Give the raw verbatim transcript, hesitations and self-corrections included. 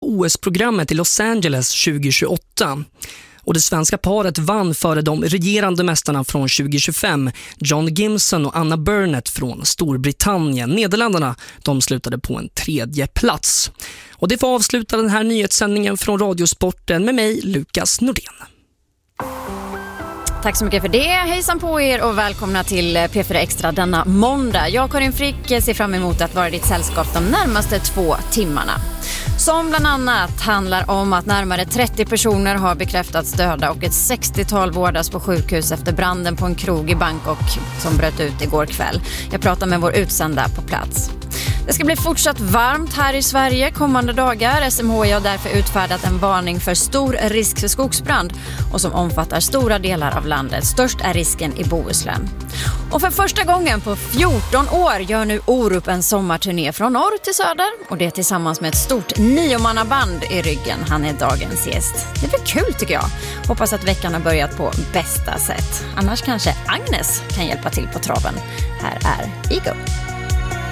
O S-programmet i Los Angeles tjugohundratjugoåtta. Och det svenska paret vann före de regerande mästarna från tjugohundratjugofem, John Gimson och Anna Burnett från Storbritannien. Nederländerna, de slutade på en tredje plats. Och det får avsluta den här nyhetssändningen från Radiosporten med mig, Lukas Nordén. Tack så mycket för det. Hejsan på er och välkomna till P fyra Extra denna måndag. Jag, Karin Frick, ser fram emot att vara ditt sällskap de närmaste två timmarna. Som bland annat handlar om att närmare trettio personer har bekräftats döda och ett sextiotal vårdas på sjukhus efter branden på en krog i Bangkok som bröt ut igår kväll. Jag pratar med vår utsända på plats. Det ska bli fortsatt varmt här i Sverige kommande dagar. S M H I har därför utfärdat en varning för stor risk för skogsbrand och som omfattar stora delar av landet. Störst är risken i Bohuslän. Och för första gången på fjorton år gör nu Orup en sommarturné från norr till söder. Och det tillsammans med ett stort niomannaband i ryggen. Han är dagens gäst. Det blir kul tycker jag. Hoppas att veckan har börjat på bästa sätt. Annars kanske Agnes kan hjälpa till på traven. Här är Ego.